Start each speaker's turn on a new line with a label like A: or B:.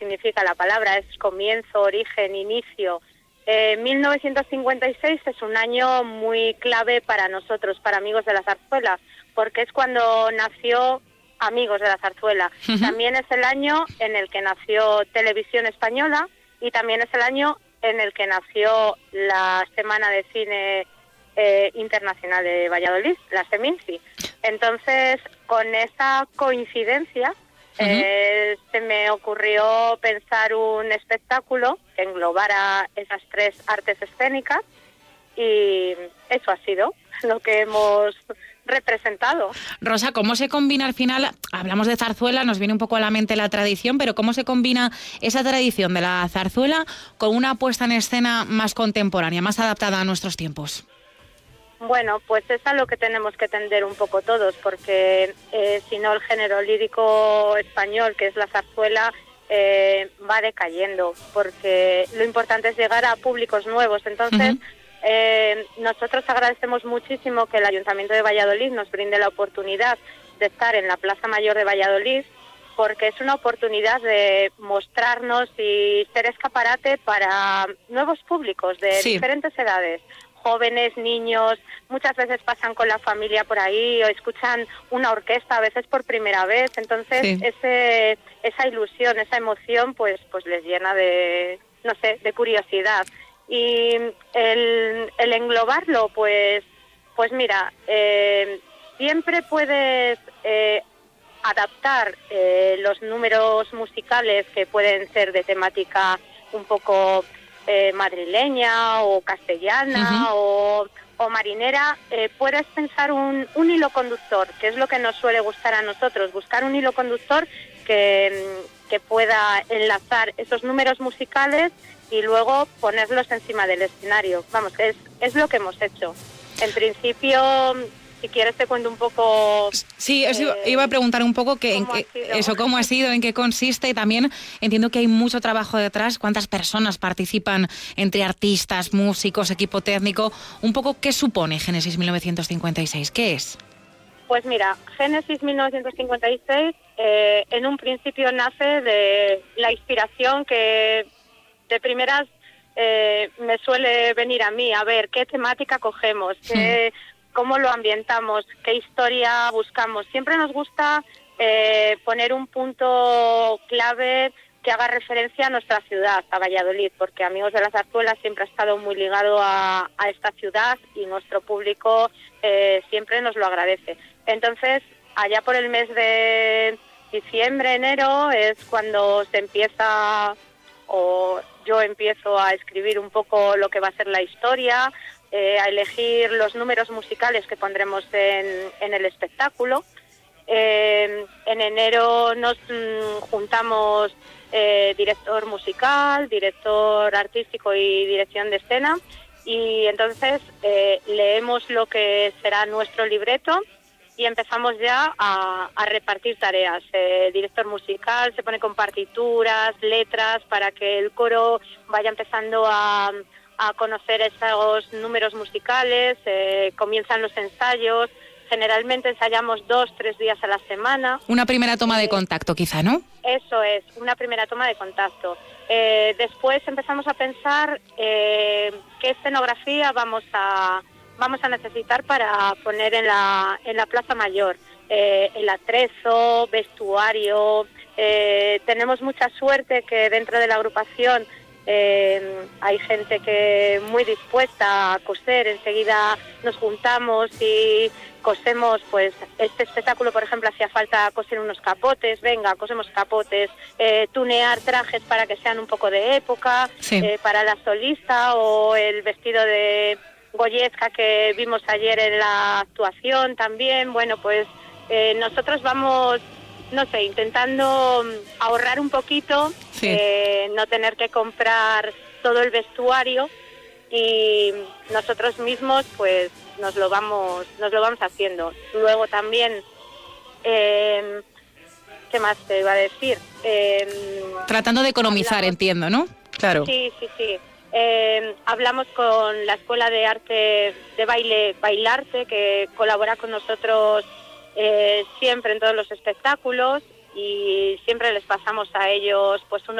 A: significa la palabra, es comienzo, origen, inicio. 1956 es un año muy clave para nosotros, para Amigos de la Zarzuela, porque es cuando nació Amigos de la Zarzuela.
B: Uh-huh.
A: También es el año en el que nació Televisión Española y también es el año en el que nació la Semana de Cine Internacional de Valladolid, la SEMINCI. Entonces, con esa coincidencia, se me ocurrió pensar un espectáculo que englobara esas tres artes escénicas y eso ha sido lo que hemos representado.
B: Rosa, ¿cómo se combina al final? Hablamos de zarzuela, nos viene un poco a la mente la tradición, pero ¿cómo se combina esa tradición de la zarzuela con una puesta en escena más contemporánea, más adaptada a nuestros tiempos?
A: Bueno, pues es a lo que tenemos que tender un poco todos, porque si no el género lírico español, que es la zarzuela, va decayendo, porque lo importante es llegar a públicos nuevos. Entonces, nosotros agradecemos muchísimo que el Ayuntamiento de Valladolid nos brinde la oportunidad de estar en la Plaza Mayor de Valladolid, porque es una oportunidad de mostrarnos y ser escaparate para nuevos públicos de diferentes edades. Jóvenes, niños, muchas veces pasan con la familia por ahí o escuchan una orquesta a veces por primera vez, entonces esa ilusión, esa emoción pues les llena de, no sé, de curiosidad. Y el englobarlo, pues mira, siempre puedes adaptar los números musicales que pueden ser de temática un poco madrileña o castellana o marinera. Puedes pensar un hilo conductor, que es lo que nos suele gustar a nosotros, buscar un hilo conductor que pueda enlazar esos números musicales y luego ponerlos encima del escenario. Vamos, es lo que hemos hecho. En principio, si quieres te cuento un poco...
B: Sí, eso iba a preguntar un poco cómo ha sido, en qué consiste, y también entiendo que hay mucho trabajo detrás. ¿Cuántas personas participan entre artistas, músicos, equipo técnico? Un poco, ¿qué supone Génesis 1956? ¿Qué es?
A: Pues mira, Génesis 1956 en un principio nace de la inspiración que de primeras me suele venir a mí, a ver qué temática cogemos, cómo lo ambientamos, qué historia buscamos. Siempre nos gusta poner un punto clave que haga referencia a nuestra ciudad, a Valladolid, porque Amigos de la Zarzuela siempre ha estado muy ligado a esta ciudad y nuestro público siempre nos lo agradece. Entonces, allá por el mes de diciembre, enero, es cuando se empieza, o yo empiezo a escribir un poco lo que va a ser la historia, a elegir los números musicales que pondremos en el espectáculo. En enero nos juntamos director musical, director artístico y dirección de escena, y entonces leemos lo que será nuestro libreto y empezamos ya a repartir tareas. Director musical se pone con partituras, letras, para que el coro vaya empezando a conocer esos números musicales. Comienzan los ensayos. Generalmente ensayamos 2-3 días a la semana.
B: Una primera toma de contacto, quizá, ¿no?
A: Eso es, una primera toma de contacto. Después empezamos a pensar qué escenografía vamos a necesitar para poner en la Plaza Mayor. El atrezo, vestuario. Tenemos mucha suerte que dentro de la agrupación hay gente que muy dispuesta a coser. Enseguida nos juntamos y cosemos, pues este espectáculo, por ejemplo, hacía falta coser unos capotes, venga, cosemos capotes, tunear trajes para que sean un poco de época, para la solista, o el vestido de Goyesca que vimos ayer en la actuación también. Bueno, pues nosotros vamos, no sé, intentando ahorrar un poquito, no tener que comprar todo el vestuario, y nosotros mismos pues nos lo vamos haciendo. Luego también, ¿qué más te iba a decir?
B: Tratando de economizar, entiendo, ¿no? Claro.
A: Sí. Hablamos con la Escuela de Arte de Baile Bailarte, que colabora con nosotros siempre en todos los espectáculos, y siempre les pasamos a ellos pues